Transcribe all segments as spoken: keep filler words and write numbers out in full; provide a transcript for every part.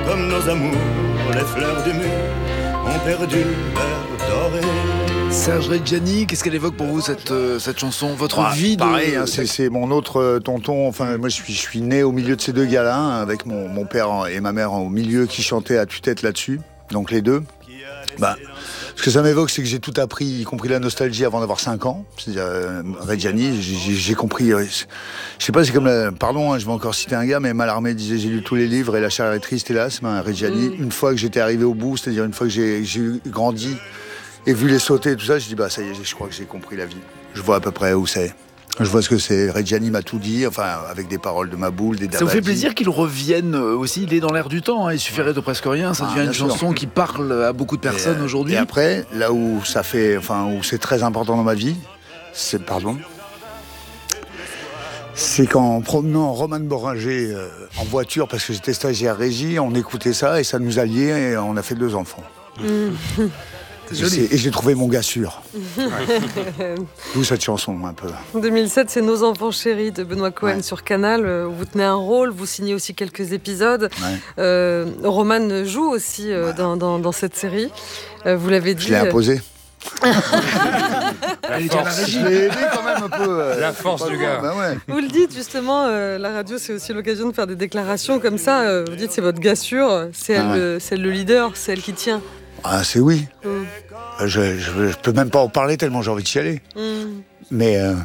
comme nos amours, les fleurs du mur ont perdu leur doré. Serge Reggiani, qu'est-ce qu'elle évoque pour vous cette, euh, cette chanson, votre ah, vie de... Pareil, hein, c'est, c'est mon autre euh, tonton. Enfin, moi, je suis, je suis né au milieu de ces deux gars-là, hein, avec mon, mon père et ma mère au milieu qui chantaient à tue-tête là-dessus. Donc les deux. Bah, ce que ça m'évoque, c'est que j'ai tout appris, y compris la nostalgie, avant d'avoir cinq ans. C'est-à-dire, euh, Reggiani, j'ai, j'ai compris. Euh, je sais pas, c'est comme la, pardon, hein, je vais encore citer un gars, mais Mallarmé disait j'ai lu tous les livres et la chair est triste, hélas. Ben, Reggiani, mmh. une fois que j'étais arrivé au bout, c'est-à-dire une fois que j'ai, j'ai grandi et vu les sauter et tout ça, je dis bah ça y est, je crois que j'ai compris la vie. Je vois à peu près où c'est. Je vois ce que c'est. Reggiani m'a tout dit, enfin, avec des paroles de Maboul, des Dabadi. Ça vous fait plaisir qu'il revienne aussi, il est dans l'air du temps, hein. Il suffirait de presque rien, ça devient ah, une sûr. chanson qui parle à beaucoup de personnes et, aujourd'hui. Et après, là où ça fait, enfin, où c'est très important dans ma vie, c'est, pardon, c'est qu'en promenant Roman Boringer euh, en voiture, parce que j'étais stagiaire régie, on écoutait ça et ça nous a liés et on a fait deux enfants. Mmh. Et j'ai trouvé mon gars sûr. D'où cette chanson, un peu. En deux mille sept, c'est Nos enfants chéris de Benoît Cohen ouais. sur Canal. Vous tenez un rôle, vous signez aussi quelques épisodes. Ouais. Euh, Roman joue aussi euh, ouais. dans, dans, dans cette série. Euh, vous l'avez dit. Je l'ai imposé. La force. Je l'ai aidé quand même un peu. Euh, la force du gars. Ben ouais. Vous le dites justement, euh, la radio c'est aussi l'occasion de faire des déclarations comme ça. Euh, vous dites c'est votre gars sûr, c'est, ah elle, ouais. le, c'est elle le leader, c'est elle qui tient. Ah, c'est oui. Mm. Je, je, je peux même pas en parler tellement j'ai envie d'y aller. Mm. Mais euh,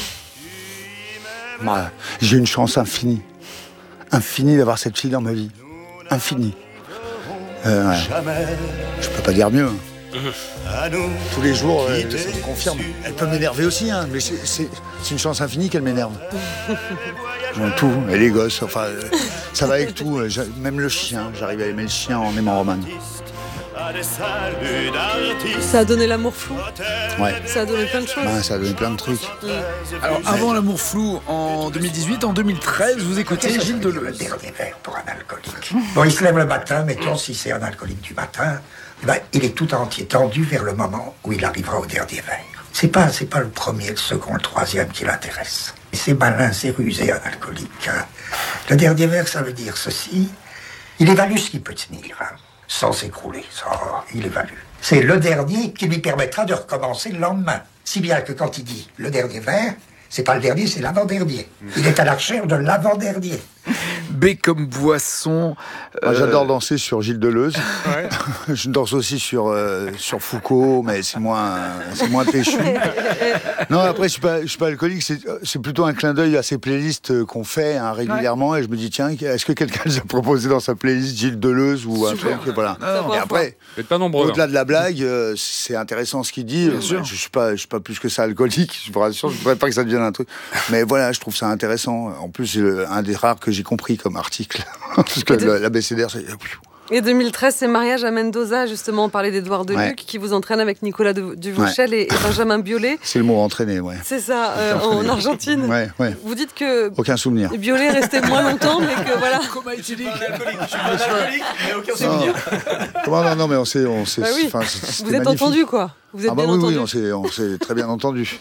moi, j'ai une chance infinie. Infinie d'avoir cette fille dans ma vie. Infinie. Euh, ouais. Je peux pas dire mieux. Mmh. Tous les jours, euh, ça me confirme. Elle peut m'énerver aussi, hein, mais c'est, c'est, c'est une chance infinie qu'elle m'énerve. Tout, et les gosses, enfin, euh, ça va avec tout. Même le chien, j'arrive à aimer le chien en aimant Roman. Ça a donné l'amour flou. Ouais. Ça a donné plein de choses. Ben, ça a donné plein de trucs. Mmh. Alors, avant l'amour flou, en deux mille dix-huit, en deux mille treize, vous écoutez Gilles Deleuze. Le dernier verre pour un alcoolique. Bon, il se lève le matin, mettons, si c'est un alcoolique du matin, eh ben, il est tout entier tendu vers le moment où il arrivera au dernier verre. C'est pas, c'est pas le premier, le second, le troisième qui l'intéresse. C'est malin, c'est rusé, un alcoolique. Hein. Le dernier verre, ça veut dire ceci. Il évalue ce qu'il peut tenir. Hein. Sans s'écrouler, ça, il évalue. C'est le dernier qui lui permettra de recommencer le lendemain. Si bien que quand il dit le dernier verre, c'est pas le dernier, c'est l'avant-dernier. Il est à la recherche de l'avant-dernier. B comme boisson. Euh... Moi, j'adore danser sur Gilles Deleuze. Ouais. Je danse aussi sur, euh, sur Foucault, mais c'est moins, c'est moins péchu. Non, après, je suis pas, je suis pas alcoolique. C'est, c'est plutôt un clin d'œil à ces playlists qu'on fait hein, régulièrement. Ouais. Et je me dis, tiens, est-ce que quelqu'un les a proposé dans sa playlist Gilles Deleuze ou un truc voilà. Non, et après, pas nombreux, au-delà non. de la blague, euh, c'est intéressant ce qu'il dit. Euh, je, je suis pas, je suis pas plus que ça alcoolique. Je vous rassure, je voudrais pas que ça devienne un truc. Mais voilà, je trouve ça intéressant. En plus, c'est le, un des rares que j'ai compris comme article. Parce que de... l'abécédaire, c'est... Et deux mille treize, c'est Mariage à Mendoza, justement, on parlait d'Édouard Deluc, ouais. qui vous entraîne avec Nicolas Duvauchel ouais. et, et Benjamin Biolay. C'est le mot entraîné, ouais. C'est ça, euh, en Argentine. Ouais, ouais. Vous dites que... Aucun souvenir. Biolay restait moins longtemps, mais que voilà... Comment est-il dit ? Je suis pas un alcoolique, mais aucun souvenir. Comment non, non, mais on s'est... On s'est bah oui. enfin, c'est, vous êtes magnifique. entendu, quoi. Vous êtes ah bah bien oui, entendu. oui, on s'est, on s'est très bien entendu.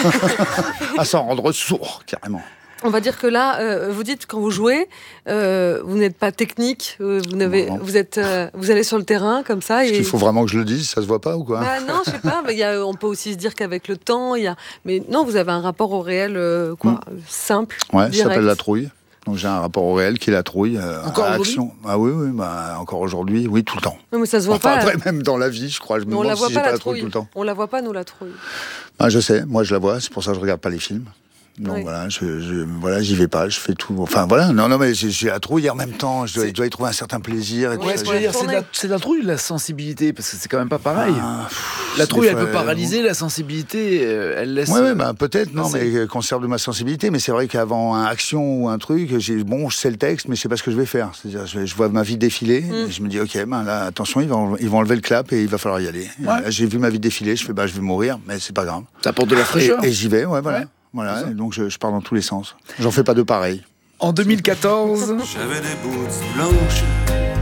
À s'en rendre sourd, carrément. On va dire que là, euh, vous dites quand vous jouez, euh, vous n'êtes pas technique, euh, vous, n'avez, non, non. Vous, êtes, euh, vous allez sur le terrain comme ça. Est-ce et... qu'il faut vraiment que je le dise, ça se voit pas ou quoi ? Bah non, je sais pas. Mais y a, on peut aussi se dire qu'avec le temps, il y a. Mais non, vous avez un rapport au réel, euh, quoi, mmh. simple. Ouais, direct. Ça s'appelle la trouille. Donc j'ai un rapport au réel qui est la trouille. Euh, encore à aujourd'hui ? Action. Ah oui, oui, bah encore aujourd'hui, oui, tout le temps. Non, mais ça se voit enfin, pas. Après, même dans la vie, je crois. Je me mais on demande la voit si pas j'ai pas la la trouille tout le temps. On la voit pas, nous, la trouille. Ah, je sais. Moi, je la vois. C'est pour ça que je regarde pas les films. Donc oui. voilà, je, je, voilà, j'y vais pas, je fais tout. Enfin voilà, non, non, mais j'ai, j'ai la trouille et en même temps, je dois, je dois y trouver un certain plaisir. Et ouais, tout ça, ça. Dire, c'est, de la, c'est de la trouille, la sensibilité, parce que c'est quand même pas pareil. Ah, pff, la trouille, elle fois, peut paralyser, euh... la sensibilité, elle laisse. Ouais, ouais, bah, peut-être, non, mais euh, conserve de ma sensibilité. Mais c'est vrai qu'avant un action ou un truc, j'ai, bon, je sais le texte, mais je sais pas ce que je vais faire. C'est-à-dire, je, je vois ma vie défiler, mm. et je me dis, ok, ben là, attention, ils vont, ils vont enlever le clap et il va falloir y aller. Ouais. Là, j'ai vu ma vie défiler, je fais, bah, je vais mourir, mais c'est pas grave. Ça apporte de la fraîcheur. Et, et j'y vais, ouais, voilà. Ouais. Voilà, et donc je, je pars dans tous les sens. J'en fais pas de pareil. En deux mille quatorze... J'avais des boots blanches,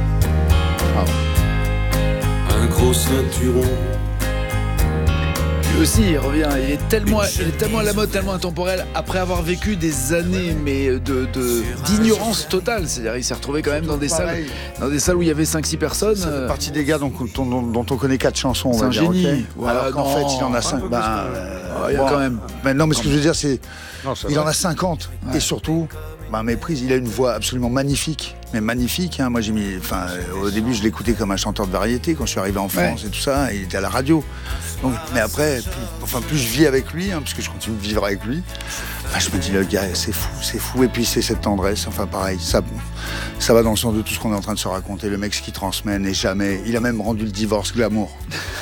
ah. un gros ceinturon, Lui aussi, il revient. Il est tellement, il est tellement à la mode, tellement intemporel. Après avoir vécu des années, mais de, de d'ignorance totale. C'est-à-dire, il s'est retrouvé quand même dans des salles, dans des salles où il y avait cinq six personnes. Ça fait partie des gars dont, dont, dont on connaît quatre chansons. On c'est va un dire, génie. Okay. Ouais, Alors qu'en non, fait, il en a cinq. Bah, euh, il y a bon, quand même. Mais non, mais ce que je veux dire, c'est, non, il vrai. en a cinquante. Ouais. Et surtout, bah, méprise. Il a une voix absolument magnifique. Mais magnifique, hein. Moi j'ai mis, enfin, au début je l'écoutais comme un chanteur de variété quand je suis arrivé en France ouais. et tout ça, et il était à la radio. Donc, mais après, plus, enfin plus je vis avec lui, hein, parce que je continue de vivre avec lui, enfin, je me dis le gars c'est fou, c'est fou. Et puis c'est cette tendresse, enfin pareil, ça, ça va dans le sens de tout ce qu'on est en train de se raconter. Le mec ce qu'il transmet n'est jamais, il a même rendu le divorce glamour.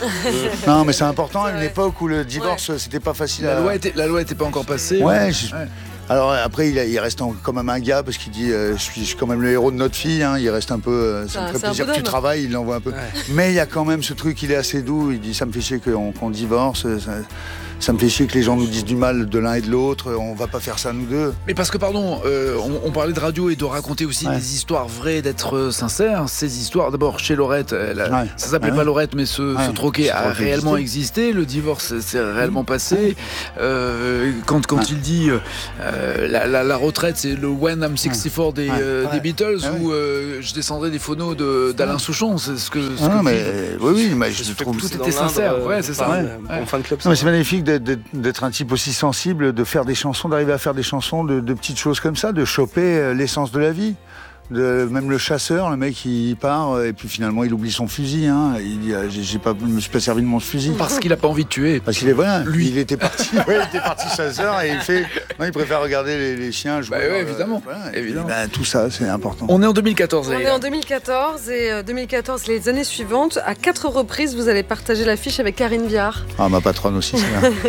Non mais c'est important à une époque où le divorce ouais. c'était pas facile. La à... loi était, la loi était pas encore passée. Ouais. ouais. Je... ouais. Alors après, il, a, il reste en, quand même un gars parce qu'il dit euh, je, suis, je suis quand même le héros de notre fille. Hein, il reste un peu. Euh, ça me ferait plaisir que tu travailles. Il l'envoie un peu. Ouais. Mais il y a quand même ce truc. Il est assez doux. Il dit ça me fait chier qu'on, qu'on divorce. Ça, ça me fait chier que les gens nous disent du mal de l'un et de l'autre. On va pas faire ça nous deux. Mais parce que pardon, euh, on, on parlait de radio et de raconter aussi ouais. des histoires vraies, d'être sincère. Ces histoires, d'abord chez Laurette, elle a, ouais. ça s'appelait ouais. pas Laurette, mais ce, ouais. ce troquet a réellement existé. existé. Le divorce s'est réellement passé. Euh, quand quand ouais. il dit euh, la, la, la retraite, c'est le When I'm sixty-four des, ouais. euh, ouais. des Beatles, ouais. où euh, je descendrai des phonos de, d'Alain ouais. Souchon. C'est ce que. Ce ah, que mais euh, oui, oui, mais je, je trouve tout était sincère. Euh, ouais, c'est ça. Ouais. Ouais. Fan club, non, mais c'est magnifique d'être, d'être un type aussi sensible, de faire des chansons, d'arriver à faire des chansons, de, de petites choses comme ça, de choper l'essence de la vie. De, même le chasseur, le mec il part et puis finalement il oublie son fusil. Hein. Il dit j'ai, j'ai pas, je me suis pas servi de mon fusil parce qu'il a pas envie de tuer. Parce qu'il est voilà, lui il était parti, ouais, il était parti chasseur et il fait, non, il préfère regarder les, les chiens jouer. Bah ouais, évidemment, euh, voilà, évidemment. Puis, bah, tout ça c'est important. On est en deux mille quatorze. On est en deux mille quatorze et euh, deux mille quatorze les années suivantes. À quatre reprises vous allez partager l'affiche avec Karine Viard. Ah ma patronne aussi c'est là.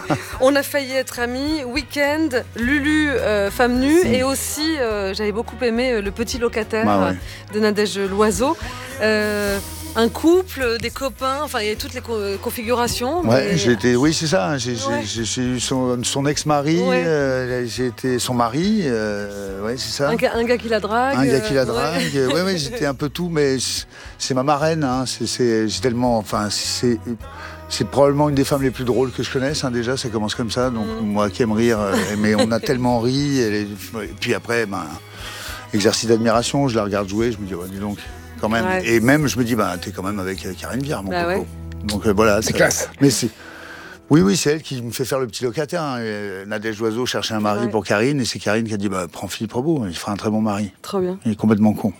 On a failli être amis. Week-end, Lulu, euh, femme nue et aussi euh, j'avais beaucoup aimé euh, le petit locataire. Bah, ouais. de Nadège Loiseau. Euh, un couple, des copains, enfin il y a toutes les co- configurations. Ouais, mais... j'ai été, oui c'est ça, j'ai, ouais. j'ai, j'ai eu son, son ex-mari, ouais. euh, j'ai été son mari, euh, ouais c'est ça. Un gars, un gars qui la drague. Un gars qui la drague, ouais, ouais, ouais j'étais un peu tout, mais c'est ma marraine, hein, c'est, c'est, j'ai tellement, enfin c'est... C'est probablement une des femmes les plus drôles que je connaisse, hein, déjà, ça commence comme ça, donc mmh. moi qui aime rire, euh, mais on a tellement ri, et, les, et puis après, ben... exercice d'admiration, je la regarde jouer, je me dis, ouais, dis donc, quand même. Ouais. Et même, je me dis, bah, t'es quand même avec Karine Viard, mon bah coco. Ouais. Donc euh, voilà. C'est classe. Mais c'est. Oui, oui, c'est elle qui me fait faire le petit locataire. Hein. Nadège Loiseau cherchait un mari ouais. pour Karine, et c'est Karine qui a dit, bah, prends Philippe Robot, il fera un très bon mari. Trop bien. Il est complètement con.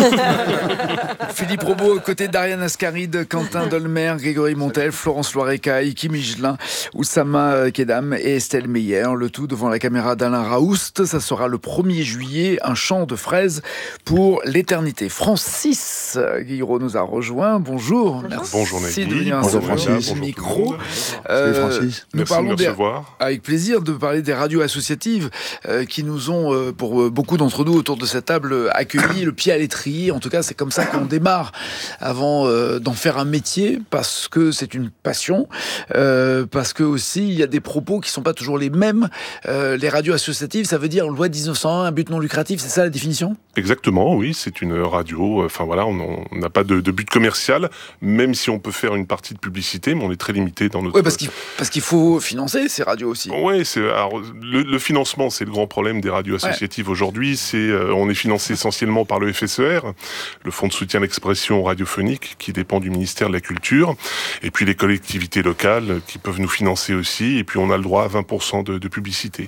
Philippe Robot, aux côtés d'Ariane Ascaride, Quentin Dolmer, Grégory Montel, Florence Loireca, Iki Michelin, Oussama Kedam et Estelle Meyer. Le tout devant la caméra d'Alain Raoust. Ça sera le premier juillet, un chant de fraises pour l'éternité. Francis Guiraud nous a rejoint. Bonjour. Merci Bonjour Nagui. de venir Bonjour Francis. Micro. Euh, Francis. Nous Merci parlons de me des, recevoir. avec plaisir de parler des radios associatives euh, qui nous ont, euh, pour euh, beaucoup d'entre nous autour de cette table, accueillis le pied à l'étrier. En tout cas, c'est comme ça qu'on démarre avant euh, d'en faire un métier, parce que c'est une passion, euh, parce que aussi il y a des propos qui sont pas toujours les mêmes. Euh, les radios associatives, ça veut dire loi dix-neuf cent un, un but non lucratif, c'est ça la définition ? Exactement, oui, c'est une radio. Enfin voilà, on n'a pas de, de but commercial, même si on peut faire une partie de publicité, mais on est très limité dans notre. Oui, parce qu'il parce qu'il faut financer ces radios aussi. Oui, c'est alors, le, le financement, c'est le grand problème des radios associatives ouais. aujourd'hui. C'est euh, on est financé essentiellement par le F S E R, le Fonds de soutien à l'expression radiophonique, qui dépend du ministère de la Culture, et puis les collectivités locales qui peuvent nous financer aussi. Et puis on a le droit à vingt pour cent de, de publicité.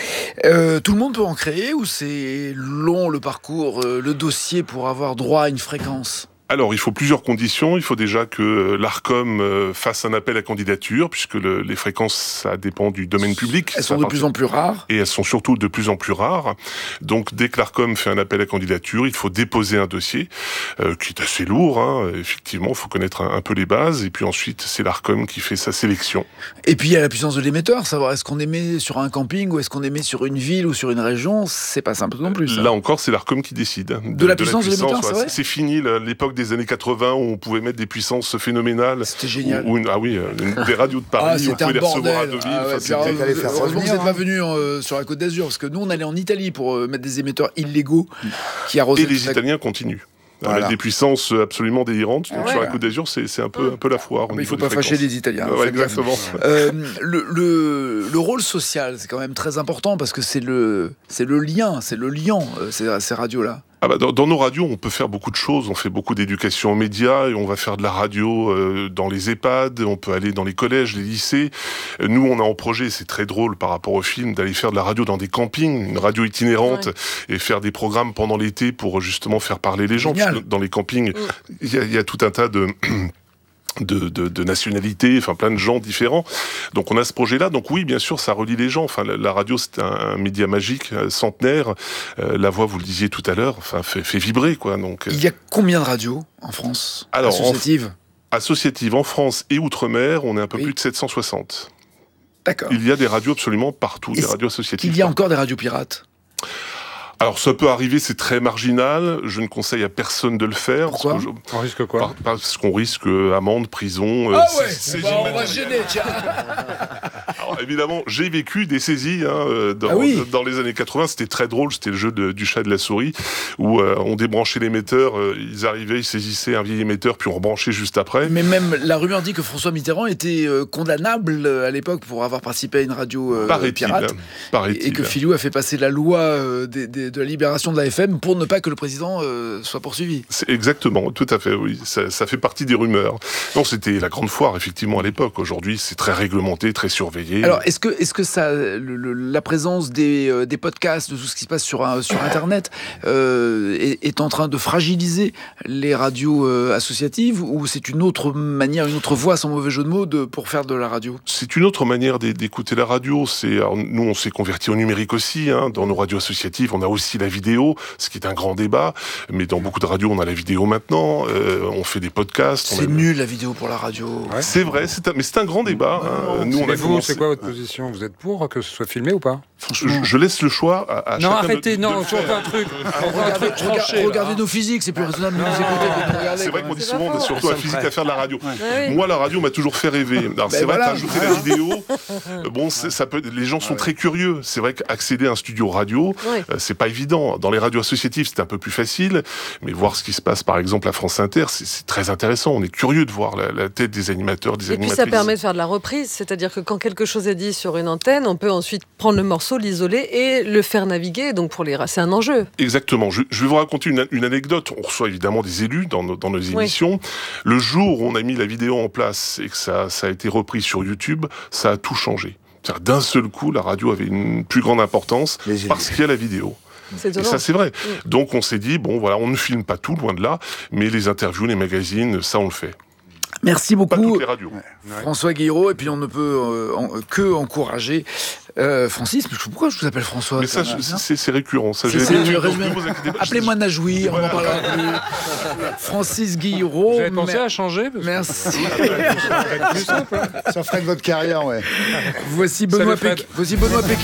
Euh, tout le monde peut en créer ou c'est long le parcours, euh, le dossier pour avoir droit à une fréquence ? Alors, il faut plusieurs conditions. Il faut déjà que l'ARCOM fasse un appel à candidature, puisque le, les fréquences, ça dépend du domaine public. Elles sont de plus en plus rares. Et elles sont surtout de plus en plus rares. Donc, dès que l'ARCOM fait un appel à candidature, il faut déposer un dossier, euh, qui est assez lourd, hein. Effectivement, il faut connaître un, un peu les bases. Et puis ensuite, c'est l'ARCOM qui fait sa sélection. Et puis, il y a la puissance de l'émetteur. Savoir est-ce qu'on émet sur un camping ou est-ce qu'on émet sur une ville ou sur une région, c'est pas simple non plus, ça. Là encore, c'est l'ARCOM qui décide. De, de la puissance de, de l'émetteur, ouais. c'est vrai ? C'est fini, l'époque des années quatre-vingts où on pouvait mettre des puissances phénoménales. C'était génial. Ou, ou une, ah oui, une, des radios de Paris, ah, où on pouvait les recevoir à Deauville. Ah ouais, enfin, alors, heureusement que vous n'êtes pas venu euh, sur la Côte d'Azur, parce que nous, on allait en Italie pour euh, mettre des émetteurs illégaux qui arrosaient. Et les Italiens continuent. voilà. Avec des puissances absolument délirantes. Donc, ouais. sur la Côte d'Azur, c'est, c'est un, peu, un peu la foire. Il ne faut pas fâcher les Italiens. Ouais, exactement. Euh, le, le, le rôle social, c'est quand même très important parce que c'est le, c'est le lien, c'est le liant, ces, ces radios-là. Ah bah dans, dans nos radios, on peut faire beaucoup de choses. On fait beaucoup d'éducation aux médias et on va faire de la radio euh, dans les EHPAD. On peut aller dans les collèges, les lycées. Nous, on a en projet, c'est très drôle par rapport au film, d'aller faire de la radio dans des campings, une radio itinérante, ouais. et faire des programmes pendant l'été pour justement faire parler les gens. Parce que dans les campings, il mmh. y, y a tout un tas de De, de, de nationalités, enfin plein de gens différents. Donc on a ce projet-là. Donc oui, bien sûr, ça relie les gens. Enfin, la, la radio, c'est un, un média magique, euh, centenaire. Euh, la voix, vous le disiez tout à l'heure, enfin fait, fait vibrer, quoi. Donc il y a combien de radios en France Alors, associatives en, associatives en France et outre-mer, on est un peu oui. plus de sept cent soixante. D'accord. Il y a des radios absolument partout, et des radios associatives. Il y a encore des radios pirates. Alors ça peut arriver, c'est très marginal. Je ne conseille à personne de le faire. Pourquoi parce que je... On risque quoi? Parce qu'on risque amende, prison. Ah euh, ouais, c'est, c'est bah on va gêner, tiens. Alors évidemment, j'ai vécu des saisies hein, dans, ah oui. dans les années quatre-vingts. C'était très drôle. C'était le jeu de, du chat et de la souris où euh, on débranchait l'émetteur. Euh, ils arrivaient, ils saisissaient un vieil émetteur, puis on rebranchait juste après. Mais même la rumeur dit que François Mitterrand était euh, condamnable à l'époque pour avoir participé à une radio euh, pirate. Paraît-il. Et que Fillou a fait passer la loi euh, des, des de la libération de la F M pour ne pas que le président euh, soit poursuivi. C'est exactement, tout à fait, oui. Ça, ça fait partie des rumeurs. Non, c'était la grande foire, effectivement, à l'époque. Aujourd'hui, c'est très réglementé, très surveillé. Alors, est-ce que, est-ce que ça, le, le, la présence des, euh, des podcasts, de tout ce qui se passe sur, un, sur Internet, euh, est, est en train de fragiliser les radios euh, associatives, ou c'est une autre manière, une autre voie, sans mauvais jeu de mots, de, pour faire de la radio? C'est une autre manière d'écouter la radio. C'est, alors, nous, on s'est convertis au numérique aussi. Hein. Dans nos radios associatives, on a aussi la vidéo, ce qui est un grand débat, mais dans beaucoup de radios, on a la vidéo maintenant, euh, on fait des podcasts. C'est a... nul la vidéo pour la radio. Ouais. C'est vrai, c'est un... mais c'est un grand débat. Hein. Nous, on a vous, commencé... c'est quoi votre position? Vous êtes pour que ce soit filmé ou pas? Franchement, je, je laisse le choix à, à non, chacun arrêtez, de, non, de on trouve un truc. Regardez, regardez, regardez nos physiques, c'est plus raisonnable de nous écouter. C'est vrai qu'on dit souvent, on a surtout un physique à faire de la radio. Ouais. Moi, la radio m'a toujours fait rêver. Alors, ben c'est vrai voilà. qu'ajouter la vidéo, bon, ça peut, les gens sont très curieux. C'est vrai qu'accéder à un studio radio, ouais. euh, c'est pas évident. Dans les radios associatives, c'est un peu plus facile, mais voir ce qui se passe, par exemple, à France Inter, c'est, c'est très intéressant. On est curieux de voir la, la tête des animateurs, des et animatrices. Et puis ça permet de faire de la reprise, c'est-à-dire que quand quelque chose est dit sur une antenne, on peut ensuite prendre le morceau, l'isoler et le faire naviguer. Donc pour les, c'est un enjeu. Exactement. Je, je vais vous raconter une, une anecdote. On reçoit évidemment des élus dans nos, dans nos émissions. Oui. Le jour où on a mis la vidéo en place et que ça, ça a été repris sur YouTube, ça a tout changé. C'est-à-dire, d'un seul coup, la radio avait une plus grande importance parce qu'il y a la vidéo. Et ça, c'est vrai. Mmh. Donc, on s'est dit, bon, voilà, on ne filme pas tout, loin de là, mais les interviews, les magazines, ça, on le fait. Merci beaucoup, pas toutes les radios. François Guillerot. Et puis, on ne peut euh, en, que encourager euh, Francis. Mais pourquoi je vous appelle François? Mais ça, ça c'est, c'est, c'est récurrent. Ça, c'est, c'est résumé. Appelez-moi Najoui, on en parlera plus. Francis Guillerot. Vous avez pensé mais... à changer parce Merci. Plus simple. Ça ferait de votre carrière, ouais. Voici Benoît Pékin. Voici Benoît Pékin.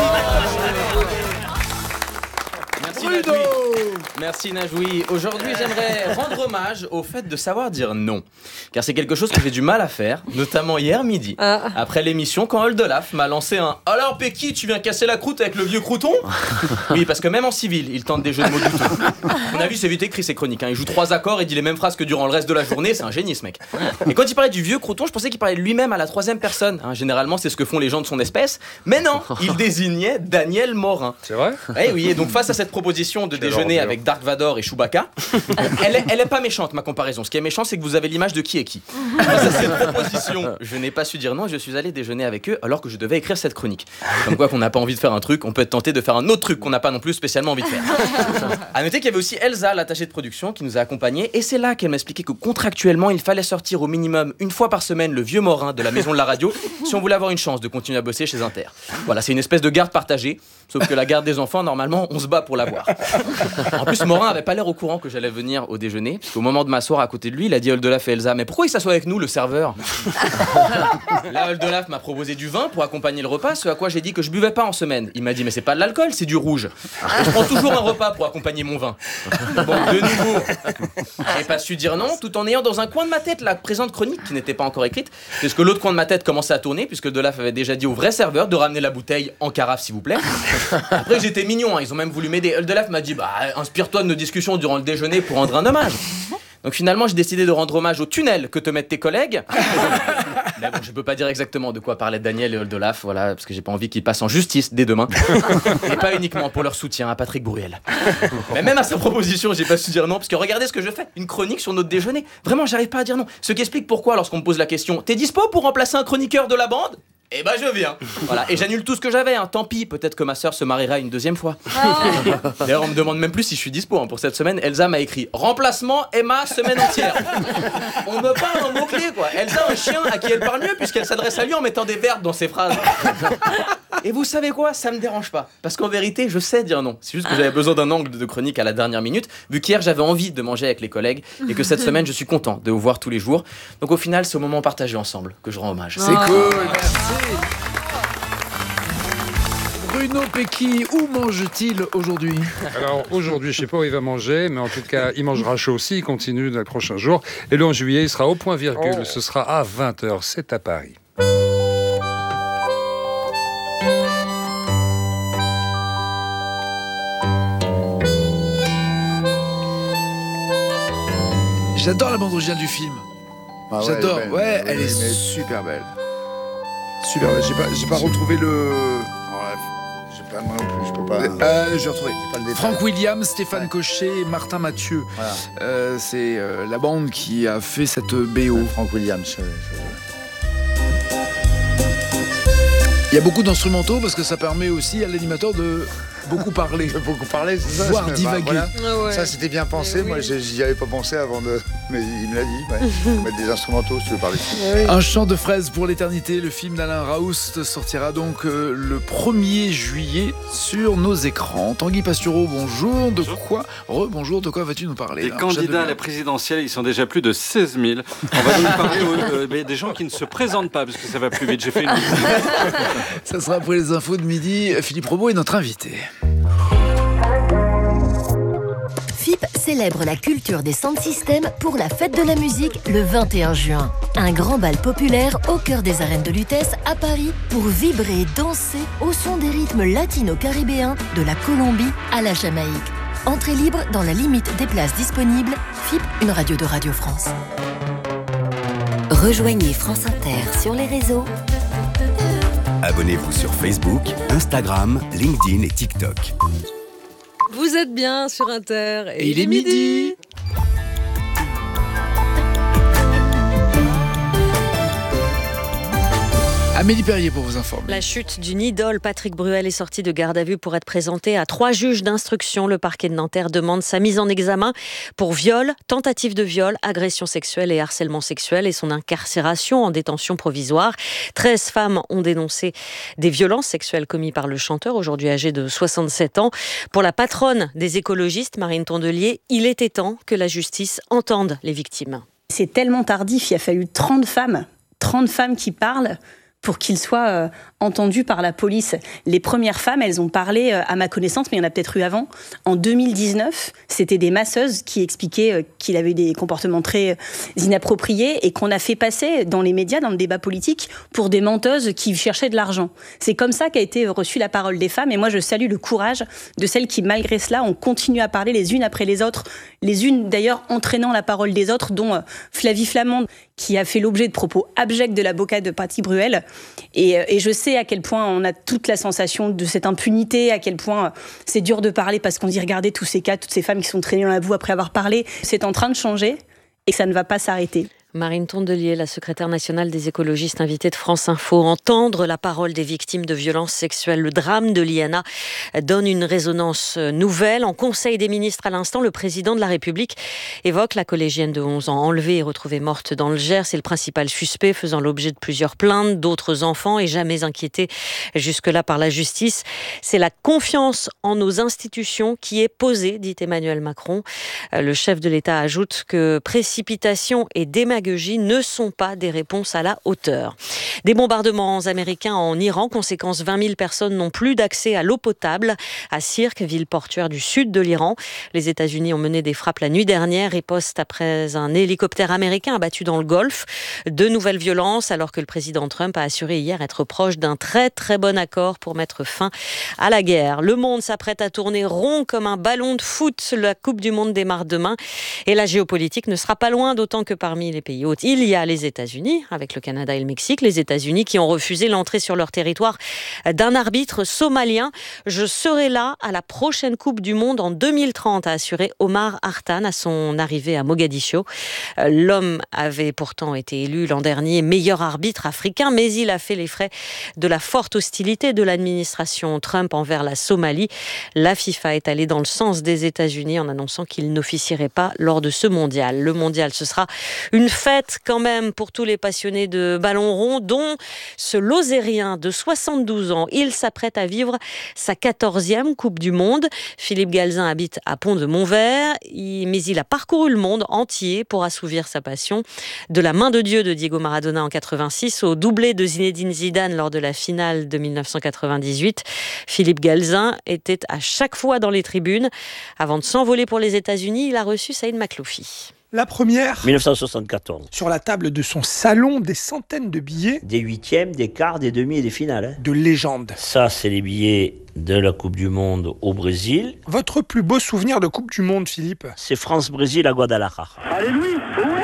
Najoui. Merci Najoui. Aujourd'hui, j'aimerais rendre hommage au fait de savoir dire non. Car c'est quelque chose que j'ai du mal à faire, notamment hier midi. Ah. Après l'émission, quand Oldelaf m'a lancé un « Alors Péki, tu viens casser la croûte avec le vieux crouton ?» Oui, parce que même en civil, il tente des jeux de mots douteux. On a vu, c'est vite écrit ses chroniques. Hein. Il joue trois accords et dit les mêmes phrases que durant le reste de la journée. C'est un génie, ce mec. Et quand il parlait du vieux crouton, je pensais qu'il parlait de lui-même à la troisième personne. Hein, généralement, c'est ce que font les gens de son espèce. Mais non, il désignait Daniel Morin. C'est vrai ? Eh oui, et donc face à cette proposition de Quelle déjeuner ordure. Avec Dark Vador et Chewbacca, elle, est, elle est pas méchante, ma comparaison. Ce qui est méchant, c'est que vous avez l'image de qui est qui. Face à cette proposition, je n'ai pas su dire non et je suis allé déjeuner avec eux alors que je devais écrire cette chronique. Comme quoi qu'on n'a pas envie de faire un truc, on peut être tenté de faire un autre truc qu'on n'a pas non plus spécialement envie de faire. À noter qu'il y avait aussi Elsa, l'attachée de production, qui nous a accompagnés, et c'est là qu'elle m'a expliqué que contractuellement, il fallait sortir au minimum une fois par semaine le vieux Morin de la maison de la radio si on voulait avoir une chance de continuer à bosser chez Inter. Voilà, c'est une espèce de garde partagée, sauf que la garde des enfants, normalement, on se bat pour l'avoir. En plus, Morin avait pas l'air au courant que j'allais venir au déjeuner, parce qu'au moment de m'asseoir à côté de lui, il a dit Oldelaf et Elsa, mais pourquoi il s'assoit avec nous, le serveur? Là, Oldelaf m'a proposé du vin pour accompagner le repas, ce à quoi j'ai dit que je buvais pas en semaine. Il m'a dit, mais c'est pas de l'alcool, c'est du rouge. Et je prends toujours un repas pour accompagner mon vin. Bon, de nouveau, j'ai pas su dire non, tout en ayant dans un coin de ma tête la présente chronique qui n'était pas encore écrite, parce que l'autre coin de ma tête commençait à tourner, puisque Oldelaf avait déjà dit au vrai serveur de ramener la bouteille en carafe, s'il vous plaît. Après, j'étais mignon, hein, ils ont même voulu m'aider. Oldelaf m'a dit, bah, inspire Inspire-toi de nos discussions durant le déjeuner pour rendre un hommage. Donc finalement, j'ai décidé de rendre hommage au tunnel que te mettent tes collègues. Mais bon, je peux pas dire exactement de quoi parlait Daniel et Oldolaf, voilà, parce que j'ai pas envie qu'ils passent en justice dès demain. Et pas uniquement pour leur soutien à Patrick Bruel. Mais même à sa proposition, j'ai pas su dire non, parce que regardez ce que je fais, une chronique sur notre déjeuner. Vraiment, j'arrive pas à dire non. Ce qui explique pourquoi, lorsqu'on me pose la question, t'es dispo pour remplacer un chroniqueur de la bande ? Eh ben je viens. Voilà, et j'annule tout ce que j'avais, hein. Tant pis, peut-être que ma sœur se mariera une deuxième fois. Oh. D'ailleurs, on me demande même plus si je suis dispo, hein. Pour cette semaine, Elsa m'a écrit remplacement Emma semaine entière. On me parle en mots-clés, quoi. Elsa, un chien à qui elle parle mieux puisqu'elle s'adresse à lui en mettant des verbes dans ses phrases. Et vous savez quoi, ça me dérange pas, parce qu'en vérité, je sais dire non. C'est juste que j'avais besoin d'un angle de chronique à la dernière minute, vu qu'hier j'avais envie de manger avec les collègues et que cette semaine je suis content de vous voir tous les jours. Donc au final, c'est au moment partagé ensemble que je rends hommage. C'est cool, merci. Bruno Pecky, où mange-t-il aujourd'hui ? Alors aujourd'hui, je ne sais pas où il va manger, mais en tout cas, il mangera chaud aussi, il continue dans les prochains jours. Et le onze juillet, il sera au point virgule, oh. Ce sera à vingt heures, c'est à Paris. J'adore la bande originale du film. Ah ouais, J'adore, elle ouais, elle est mais... super belle. Super belle, j'ai pas, j'ai pas retrouvé le... Pas moi non plus, je peux pas. Euh, je vais retrouver. Frank Williams, Stéphane ouais. Cochet, Martin Mathieu. Voilà. Euh, c'est euh, la bande qui a fait cette B O. Frank Williams. Euh, Il y a beaucoup d'instrumentaux parce que ça permet aussi à l'animateur de beaucoup parler. De beaucoup parler, c'est ça. Voire divaguer. Bah, voilà. ah ouais. Ça, c'était bien pensé. Oui. Moi, j'y avais pas pensé avant de. Mais il me l'a dit. Ouais. Mettre des instrumentaux, si tu veux parler. Oui. Un chant de fraises pour l'éternité. Le film d'Alain Raoust sortira donc euh, le premier juillet sur nos écrans. Tanguy Pastureau, bonjour. De bonjour. quoi Re-bonjour. De quoi vas-tu nous parler Les là, candidats à la présidentielle, ils sont déjà plus de seize mille. On va donc parler euh, euh, des gens qui ne se présentent pas parce que ça va plus vite. J'ai fait une. Ça sera après les infos de midi. Philippe Robot est notre invité. F I P célèbre la culture des sound systems pour la fête de la musique le vingt et un juin. Un grand bal populaire au cœur des arènes de Lutèce à Paris pour vibrer et danser au son des rythmes latino-caribéens de la Colombie à la Jamaïque. Entrée libre dans la limite des places disponibles. F I P, une radio de Radio France. Rejoignez France Inter sur les réseaux. Abonnez-vous sur Facebook, Instagram, LinkedIn et TikTok. Vous êtes bien sur Inter et, et il est midi. midi. Amélie Perrier pour vous informer. La chute d'une idole, Patrick Bruel est sorti de garde à vue pour être présenté à trois juges d'instruction. Le parquet de Nanterre demande sa mise en examen pour viol, tentative de viol, agression sexuelle et harcèlement sexuel et son incarcération en détention provisoire. treize femmes ont dénoncé des violences sexuelles commises par le chanteur, aujourd'hui âgé de soixante-sept ans. Pour la patronne des écologistes, Marine Tondelier, il était temps que la justice entende les victimes. C'est tellement tardif, il a fallu trente femmes, trente femmes qui parlent pour qu'il soit euh, entendu par la police. Les premières femmes, elles ont parlé euh, à ma connaissance, mais il y en a peut-être eu avant. En deux mille dix-neuf, c'était des masseuses qui expliquaient euh, qu'il avait eu des comportements très euh, inappropriés et qu'on a fait passer dans les médias, dans le débat politique, pour des menteuses qui cherchaient de l'argent. C'est comme ça qu'a été reçue la parole des femmes et moi je salue le courage de celles qui, malgré cela, ont continué à parler les unes après les autres, les unes d'ailleurs entraînant la parole des autres, dont euh, Flavie Flamande, qui a fait l'objet de propos abjects de l'avocat de Patrick Bruel. Et, et je sais à quel point on a toute la sensation de cette impunité, à quel point c'est dur de parler parce qu'on dit regardez tous ces cas, toutes ces femmes qui sont traînées dans la boue après avoir parlé. C'est en train de changer et ça ne va pas s'arrêter. Marine Tondelier, la secrétaire nationale des écologistes invitée de France Info, entendre la parole des victimes de violences sexuelles. Le drame de l'I N A donne une résonance nouvelle. En Conseil des ministres à l'instant, le président de la République évoque la collégienne de onze ans enlevée et retrouvée morte dans le Gers. C'est le principal suspect faisant l'objet de plusieurs plaintes d'autres enfants et jamais inquiétés jusque-là par la justice. C'est la confiance en nos institutions qui est posée, dit Emmanuel Macron. Le chef de l'État ajoute que précipitation et démagogie pédagogie ne sont pas des réponses à la hauteur. Des bombardements américains en Iran, conséquence vingt mille personnes n'ont plus d'accès à l'eau potable à Sirk, ville portuaire du sud de l'Iran. Les États-Unis ont mené des frappes la nuit dernière, riposte après un hélicoptère américain abattu dans le Golfe. De nouvelles violences alors que le président Trump a assuré hier être proche d'un très très bon accord pour mettre fin à la guerre. Le monde s'apprête à tourner rond comme un ballon de foot. La Coupe du Monde démarre demain et la géopolitique ne sera pas loin, d'autant que parmi les pays hôtes, il y a les États-Unis, avec le Canada et le Mexique. Les États-Unis qui ont refusé l'entrée sur leur territoire d'un arbitre somalien. Je serai là à la prochaine Coupe du Monde en deux mille trente, a assuré Omar Hartan à son arrivée à Mogadiscio. L'homme avait pourtant été élu l'an dernier meilleur arbitre africain, mais il a fait les frais de la forte hostilité de l'administration Trump envers la Somalie. La FIFA est allée dans le sens des États-Unis en annonçant qu'il n'officierait pas lors de ce mondial. Le mondial, ce sera une fête quand même pour tous les passionnés de ballon rond, dont ce Lozérien de soixante-douze ans. Il s'apprête à vivre sa quatorzième Coupe du Monde. Philippe Galzin habite à Pont-de-Montvert, mais il a parcouru le monde entier pour assouvir sa passion. De la main de Dieu de Diego Maradona en quatre-vingt-six au doublé de Zinedine Zidane lors de la finale de mille neuf cent quatre-vingt-dix-huit, Philippe Galzin était à chaque fois dans les tribunes. Avant de s'envoler pour les États-Unis, il a reçu Saïd Makloufi. La première, mille neuf cent soixante-quatorze. Sur la table de son salon, des centaines de billets. Des huitièmes, des quarts, des demi et des finales. Hein. De légende. Ça, c'est les billets de la Coupe du Monde au Brésil. Votre plus beau souvenir de Coupe du Monde, Philippe? C'est France-Brésil à Guadalajara. Alléluia.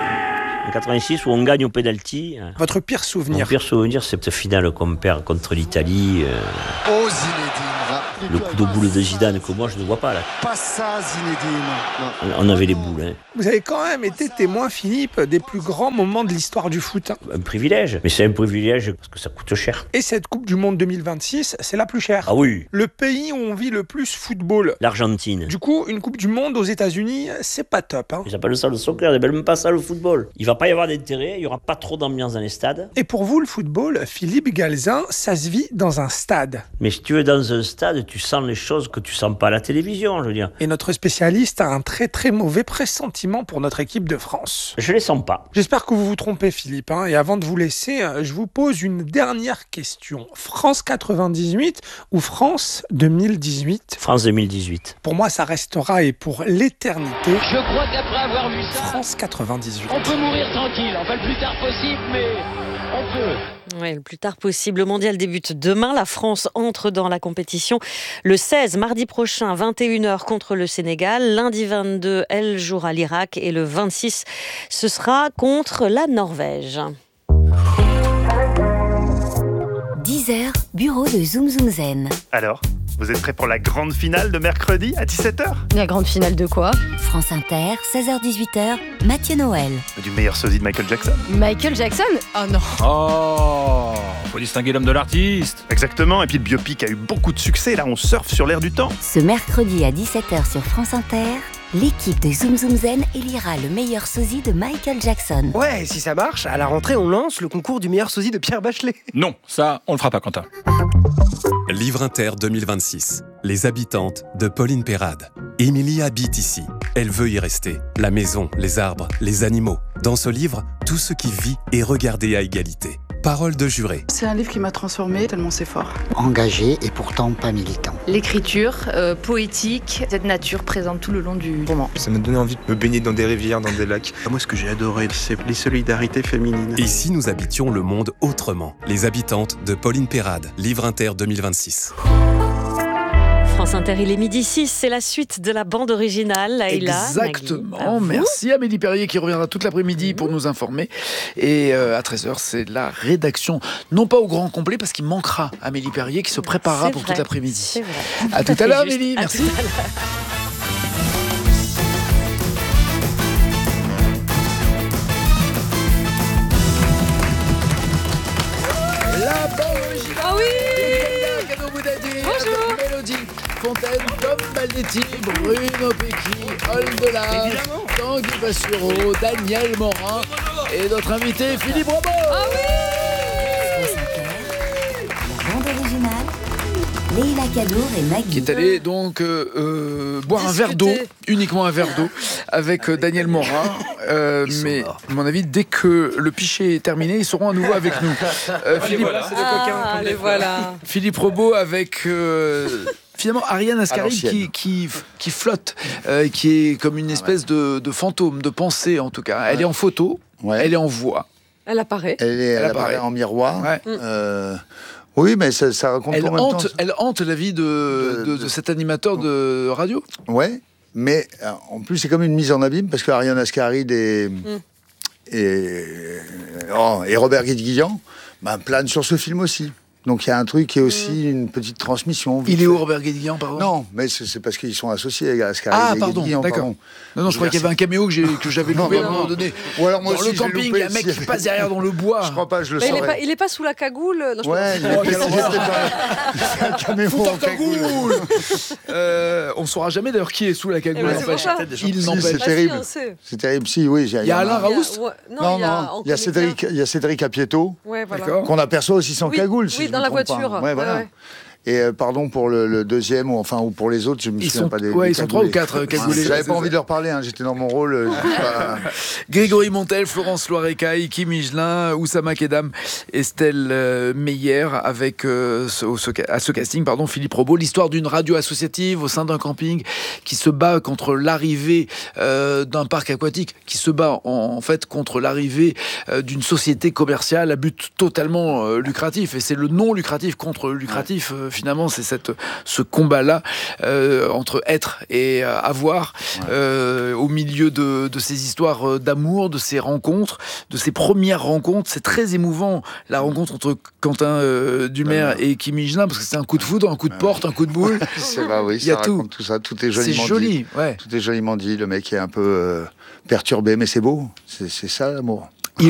En quatre-vingt-six, où on gagne au pénalty. Votre pire souvenir? Mon pire souvenir, c'est cette finale qu'on perd contre l'Italie. Euh... Oh, Zinedine. Le coup de boule de Zidane que moi je ne vois pas là. Pas ça, Zinedine. Non. On avait les boules. Hein. Vous avez quand même été témoin, Philippe, des plus grands moments de l'histoire du foot. Un privilège. Mais c'est un privilège parce que ça coûte cher. Et cette Coupe du Monde deux mille vingt-six, c'est la plus chère. Ah oui. Le pays où on vit le plus football. L'Argentine. Du coup, une Coupe du Monde aux États-Unis, c'est pas top. Hein. Ils appellent ça le soccer, ils appellent même pas ça le football. Il va pas y avoir d'intérêt, il y aura pas trop d'ambiance dans les stades. Et pour vous, le football, Philippe Galzin, ça se vit dans un stade. Mais si tu es dans un stade, tu sens les choses que tu sens pas à la télévision, je veux dire. Et notre spécialiste a un très très mauvais pressentiment pour notre équipe de France. Je les sens pas. J'espère que vous vous trompez, Philippe. Hein, et avant de vous laisser, je vous pose une dernière question. France quatre-vingt-dix-huit ou France deux mille dix-huit? France deux mille dix-huit. Pour moi, ça restera et pour l'éternité. Je crois qu'après avoir vu ça, France quatre-vingt-dix-huit. On peut mourir tranquille, enfin le plus tard possible, mais on peut. Ouais, le plus tard possible. Le mondial débute demain. La France entre dans la compétition le seize, mardi prochain, vingt et une heures contre le Sénégal. Lundi vingt-deux, elle jouera l'Irak. Et le vingt-six, ce sera contre la Norvège. dix heures, bureau de Zoom Zoom Zen. Alors, vous êtes prêts pour la grande finale de mercredi à dix-sept heures? La grande finale de quoi? France Inter, seize heures dix-huit heures, Mathieu Noël. Du meilleur sosie de Michael Jackson. Michael Jackson? Oh non. Oh, faut distinguer l'homme de l'artiste. Exactement, et puis le biopic a eu beaucoup de succès, là on surfe sur l'air du temps. Ce mercredi à dix-sept heures sur France Inter, l'équipe de Zoom Zoom Zen élira le meilleur sosie de Michael Jackson. Ouais, si ça marche, à la rentrée on lance le concours du meilleur sosie de Pierre Bachelet. Non, ça on le fera pas, Quentin. Livre Inter deux mille vingt-six. Les habitantes de Pauline Perrade. Émilie habite ici. Elle veut y rester. La maison, les arbres, les animaux. Dans ce livre, tout ce qui vit est regardé à égalité. Parole de juré. C'est un livre qui m'a transformée tellement c'est fort. Engagé et pourtant pas militant. L'écriture euh, poétique, cette nature présente tout le long du roman. Ça m'a donné envie de me baigner dans des rivières, dans des lacs. Moi, ce que j'ai adoré, c'est les solidarités féminines. Et si nous habitions le monde autrement? Les habitantes de Pauline Perrade. Livre Inter deux mille vingt-six. France Inter, il est midi six, c'est la suite de la bande originale. Aïla, exactement, merci Amélie Perrier qui reviendra toute l'après-midi pour nous informer. Et euh, à treize heures, c'est la rédaction, non pas au grand complet, parce qu'il manquera Amélie Perrier qui se préparera pour toute l'après-midi. C'est vrai. À tout à l'heure Amélie, merci. La bande originale. Ah oui. Fontaine, Tom Baldetti, Bruno Pecchi, Oldelaf, Tanguy Bastureau, Daniel Morin et notre invité Philippe Robot. Ah oui. La bande originale, Leïla Kadour et Maggie. Qui est allé donc euh, euh, boire Discuter. un verre d'eau, uniquement un verre d'eau, avec euh, Daniel Morin. Euh, mais à mon avis, dès que le pichet est terminé, ils seront à nouveau avec nous. Euh, Philippe, voilà, c'est des coquins. Ah, les voilà. Philippe Robot avec. Euh, Finalement, Ariane Ascari qui, qui, qui flotte, euh, qui est comme une espèce ah ouais. de, de fantôme, de pensée en tout cas. Elle ouais. est en photo, ouais. elle est en voix. Elle apparaît. Elle, est, elle, elle apparaît. apparaît en miroir. Ouais. Euh, oui, mais ça, ça raconte elle en même hante, temps. Elle hante la vie de, de, de, de cet animateur de radio. Ouais, mais en plus, c'est comme une mise en abîme parce qu'Ariane Ascari et, mm. et, oh, et Robert Guédiguian ben, planent sur ce film aussi. Donc il y a un truc qui est aussi mmh. une petite transmission. Il est où Robert Guédiguian, pardon ? Non, mais c'est, c'est parce qu'ils sont associés à Ascari. Ah, pardon, d'accord. Pardon. Non, non, je croyais qu'il y avait un caméo que, j'ai, que j'avais loupé à un moment donné. Ou alors moi dans aussi, le camping, il y a un mec qui passe derrière dans le bois. Je crois pas, je le bah, saurais. Il est pas, il est pas sous la cagoule. Non, je ouais, il est oh, pas un caméo en cagoule. euh, on saura jamais d'ailleurs qui est sous la cagoule. Il n'empêche. C'est terrible. C'est terrible. Si, oui. Il y a Alain Raoust. Non, non. Il y a Cédric, il y a Cédric Apieto, qu'on aperçoit aussi sans cagoule. Oui, dans la voiture. Voilà. Ouais. Et euh, pardon pour le, le deuxième, ou enfin ou pour les autres, je me ils souviens sont, pas des. Ouais, des ils sont trois ou quatre cagoulés. J'avais pas envie de leur parler, hein, j'étais dans mon rôle. Euh, pas... Grégory Montel, Florence Loirecaille, Kim Higelin, Oussama Kedam, Estelle euh, Meyer, avec euh, ce, ce, à ce casting, pardon, Philippe Robot, l'histoire d'une radio associative au sein d'un camping qui se bat contre l'arrivée euh, d'un parc aquatique, qui se bat en, en fait contre l'arrivée euh, d'une société commerciale à but totalement euh, lucratif. Et c'est le non lucratif contre le lucratif. Euh, finalement, c'est cette, ce combat-là euh, entre être et euh, avoir, ouais. euh, au milieu de, de ces histoires d'amour, de ces rencontres, de ces premières rencontres. C'est très émouvant, la rencontre entre Quentin euh, Dumaire ouais. et Kim Higelin, parce que c'est un coup de foudre, un coup de porte, un coup de boule. C'est vrai, oui, il y a ça tout. raconte tout ça, tout est joliment c'est joli, dit. Ouais. Tout est joliment dit. Le mec est un peu euh, perturbé, mais c'est beau. C'est, c'est ça l'amour.